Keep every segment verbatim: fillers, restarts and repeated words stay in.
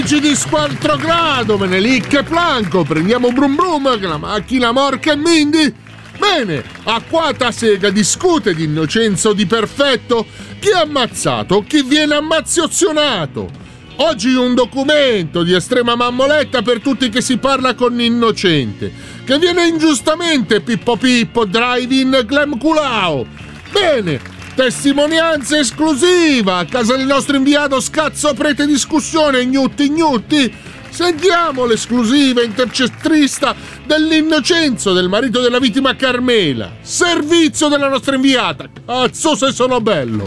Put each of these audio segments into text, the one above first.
Amici di Squarto Grado, Menelik e Planco, prendiamo Brum Brum che la macchina morca e Mindy. Bene, a quata sega discute di innocenza o di perfetto, chi è ammazzato, chi viene ammaziozionato. Oggi un documento di estrema mammoletta per tutti che si parla con innocente, che viene ingiustamente Pippo Pippo, drive-in glam culao. Bene, testimonianza esclusiva a casa del nostro inviato scazzo prete discussione gnutti gnutti. Sentiamo l'esclusiva intercettrista dell'innocenzo del marito della vittima Carmela. Servizio della nostra inviata. Cazzo se sono bello.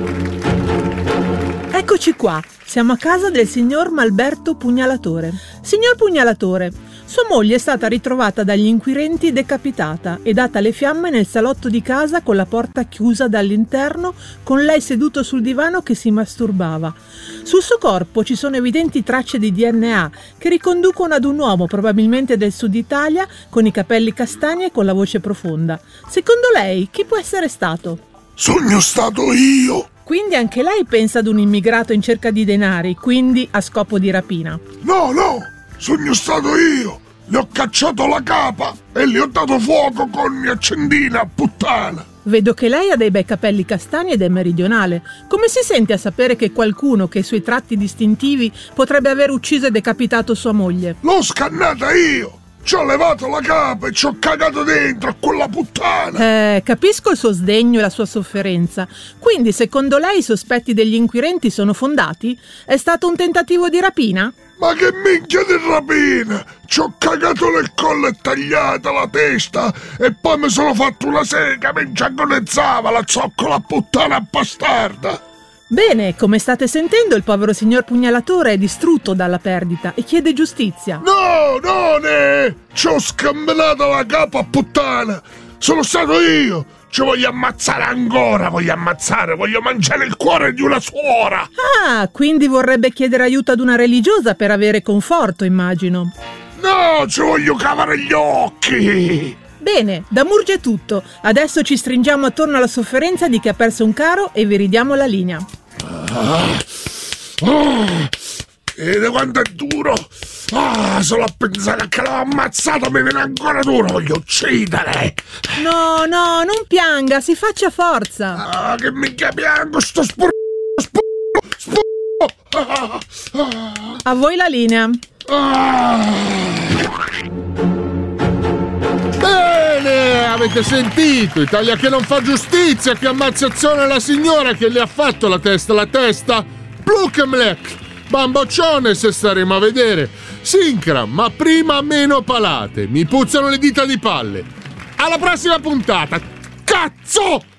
Eccoci qua, siamo a casa del signor Malberto Pugnalatore. Signor Pugnalatore, sua moglie è stata ritrovata dagli inquirenti decapitata e data alle fiamme nel salotto di casa con la porta chiusa dall'interno, con lei seduto sul divano che si masturbava. Sul suo corpo ci sono evidenti tracce di D N A che riconducono ad un uomo probabilmente del sud Italia, con i capelli castani e con la voce profonda. Secondo lei, chi può essere stato? Sogno stato io! Quindi anche lei pensa ad un immigrato in cerca di denari, quindi a scopo di rapina? No, no! Sogno stato io! Le ho cacciato la capa e le ho dato fuoco con mia accendina, puttana! Vedo che lei ha dei bei capelli castani ed è meridionale. Come si sente a sapere che qualcuno che ha i suoi tratti distintivi potrebbe aver ucciso e decapitato sua moglie? L'ho scannata io! Ci ho levato la capa e ci ho cagato dentro a quella puttana! Eh, capisco il suo sdegno e la sua sofferenza. Quindi, secondo lei, i sospetti degli inquirenti sono fondati? È stato un tentativo di rapina? Ma che minchia di rapina! Ci ho cagato nel collo e tagliata la testa e poi mi sono fatto una sega mentre agonizzava la zoccola puttana bastarda! Bene, come state sentendo, il povero signor Pugnalatore è distrutto dalla perdita e chiede giustizia. No, no, ne! Ci ho scambiato la capa puttana! Sono stato io! Ci voglio ammazzare ancora, voglio ammazzare, voglio mangiare il cuore di una suora! Ah, quindi vorrebbe chiedere aiuto ad una religiosa per avere conforto, immagino. No, ci voglio cavare gli occhi! Bene, da Murgia è tutto. Adesso ci stringiamo attorno alla sofferenza di chi ha perso un caro e vi ridiamo la linea. Ah, oh, vede quanto è duro! Ah, solo a pensare che l'ho ammazzato mi viene ancora duro, voglio uccidere! No, no, non pianga, si faccia forza! Ah, che minchia piango, sto spur... spur... spur... Ah, ah. A voi la linea. Ah. Bene, avete sentito? Italia che non fa giustizia, che ammazzazione alla signora che le ha fatto la testa la testa. Plukemlek, bamboccione se staremo a vedere. Sincra, ma prima meno palate, mi puzzano le dita di palle. Alla prossima puntata, cazzo!